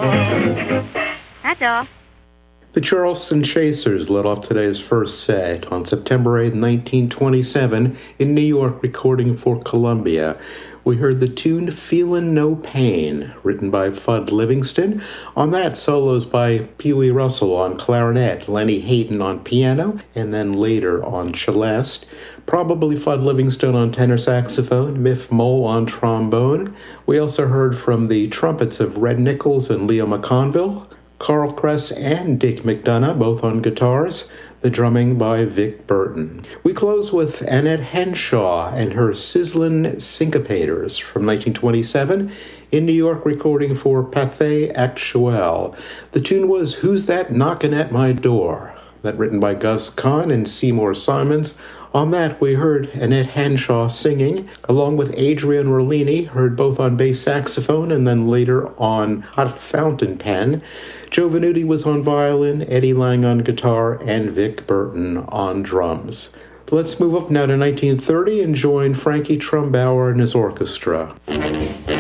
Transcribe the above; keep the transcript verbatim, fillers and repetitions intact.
That's all. The Charleston Chasers led off today's first set on September eighth, nineteen twenty-seven, in New York, recording for Columbia. We heard the tune Feelin' No Pain, written by Fudd Livingston. On that, solos by Pee-wee Russell on clarinet, Lenny Hayden on piano, and then later on celeste. Probably Fudd Livingston on tenor saxophone, Miff Mole on trombone. We also heard from the trumpets of Red Nichols and Leo McConville, Carl Kress and Dick McDonough, both on guitars, the drumming by Vic Burton. We close with Annette Henshaw and her Sizzlin' Syncopators from nineteen twenty-seven, in New York, recording for Pathé Actuelle. The tune was Who's That Knockin' at My Door? That written by Gus Kahn and Seymour Simons. On that, we heard Annette Henshaw singing, along with Adrian Rollini, heard both on bass saxophone and then later on hot fountain pen. Joe Venuti was on violin, Eddie Lang on guitar, and Vic Burton on drums. Let's move up now to nineteen thirty and join Frankie Trumbauer and his orchestra.